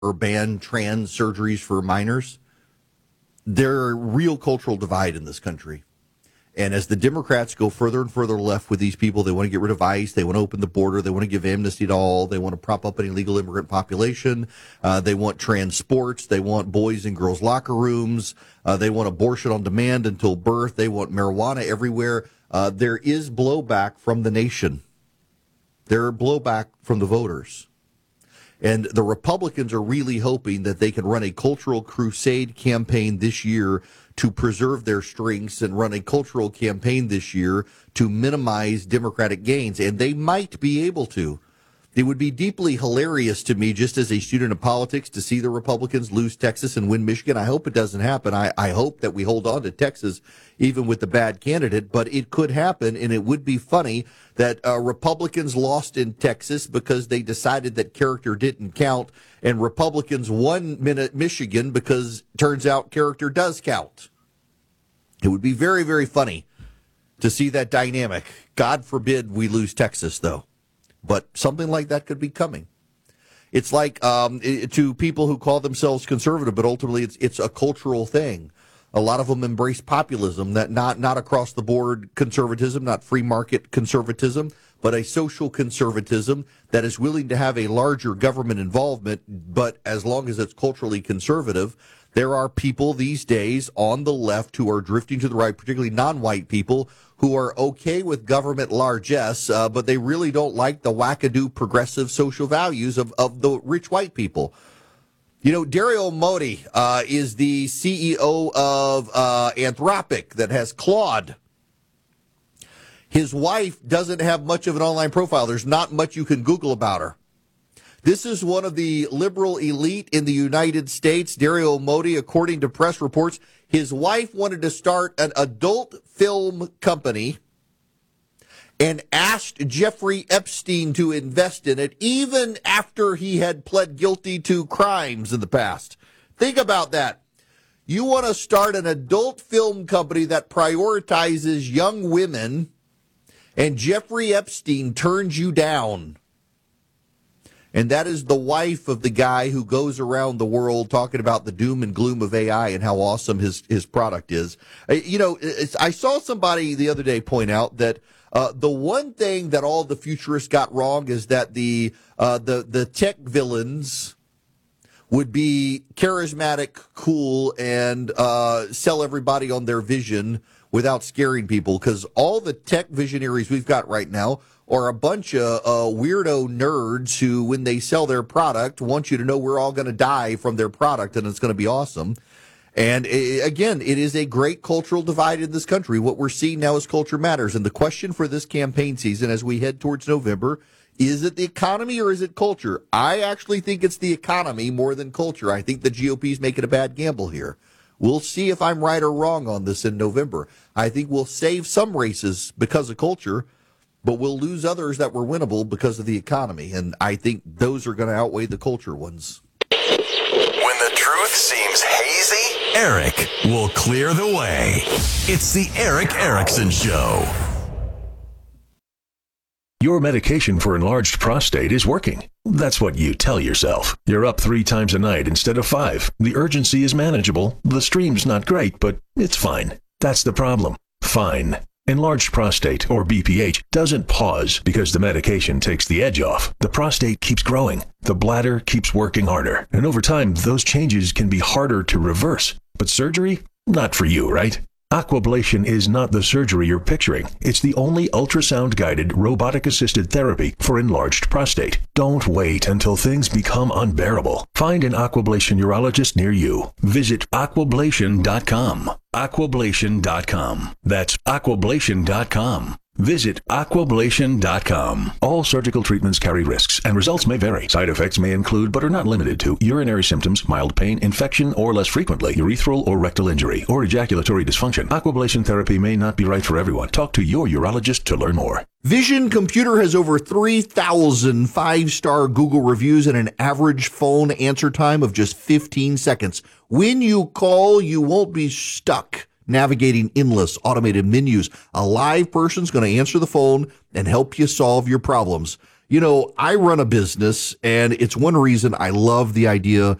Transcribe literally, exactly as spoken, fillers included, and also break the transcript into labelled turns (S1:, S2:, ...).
S1: or ban trans surgeries for minors. There's a real cultural divide in this country. And as the Democrats go further and further left with these people, they want to get rid of ICE. They want to open the border. They want to give amnesty to all. They want to prop up an illegal immigrant population. Uh, they want trans sports. They want boys and girls locker rooms. Uh, they want abortion on demand until birth. They want marijuana everywhere. Uh, there is blowback from the nation. There are blowback from the voters. And the Republicans are really hoping that they can run a cultural crusade campaign this year to preserve their strengths and run a cultural campaign this year to minimize Democratic gains. And they might be able to. It would be deeply hilarious to me, just as a student of politics, to see the Republicans lose Texas and win Michigan. I hope it doesn't happen. I, I hope that we hold on to Texas, even with the bad candidate. But it could happen, and it would be funny that uh, Republicans lost in Texas because they decided that character didn't count, and Republicans won Michigan because turns out character does count. It would be very, very funny to see that dynamic. God forbid we lose Texas, though. But something like that could be coming. It's like um, it, to people who call themselves conservative, but ultimately it's it's a cultural thing. A lot of them embrace populism, that not not across the board conservatism, not free market conservatism, but a social conservatism that is willing to have a larger government involvement, but as long as it's culturally conservative. There are people these days on the left who are drifting to the right, particularly non-white people, who are okay with government largesse, uh, but they really don't like the wackadoo progressive social values of, of the rich white people. You know, Dario Modi uh, is the C E O of uh, Anthropic that has Claude. His wife doesn't have much of an online profile. There's not much you can Google about her. This is one of the liberal elite in the United States. Dario Modi, according to press reports, his wife wanted to start an adult film company and asked Jeffrey Epstein to invest in it, even after he had pled guilty to crimes in the past. Think about that. You want to start an adult film company that prioritizes young women, and Jeffrey Epstein turns you down. And that is the wife of the guy who goes around the world talking about the doom and gloom of A I and how awesome his, his product is. You know, it's, I saw somebody the other day point out that uh, the one thing that all the futurists got wrong is that the uh, the the tech villains would be charismatic, cool, and uh, sell everybody on their vision without scaring people, because all the tech visionaries we've got right now are a bunch of uh, weirdo nerds who, when they sell their product, want you to know we're all going to die from their product and it's going to be awesome. And it, again, it is a great cultural divide in this country. What we're seeing now is culture matters. And the question for this campaign season as we head towards November, is it the economy or is it culture? I actually think it's the economy more than culture. I think the G O P is making a bad gamble here. We'll see if I'm right or wrong on this in November. I think we'll save some races because of culture, but we'll lose others that were winnable because of the economy. And I think those are going to outweigh the culture ones.
S2: When the truth seems hazy, Eric will clear the way. It's the Erick Erickson Show.
S3: Your medication for enlarged prostate is working. That's what you tell yourself. You're up three times a night instead of five. The urgency is manageable. The stream's not great, but it's fine. That's the problem. Fine. Enlarged prostate, or B P H, doesn't pause because the medication takes the edge off. The prostate keeps growing. The bladder keeps working harder. And over time, those changes can be harder to reverse. But surgery? Not for you, right? Aquablation is not the surgery you're picturing. It's the only ultrasound-guided, robotic-assisted therapy for enlarged prostate. Don't wait until things become unbearable. Find an Aquablation urologist near you. Visit aquablation dot com. aquablation dot com. That's aquablation dot com. Visit aquablation dot com. All surgical treatments carry risks, and results may vary. Side effects may include, but are not limited to, urinary symptoms, mild pain, infection, or less frequently, urethral or rectal injury, or ejaculatory dysfunction. Aquablation therapy may not be right for everyone. Talk to your urologist to learn more.
S1: Vision Computer has over three thousand five-star Google reviews and an average phone answer time of just fifteen seconds. When you call, you won't be stuck navigating endless automated menus. A live person's going to answer the phone and help you solve your problems. You know, I run a business, and it's one reason I love the idea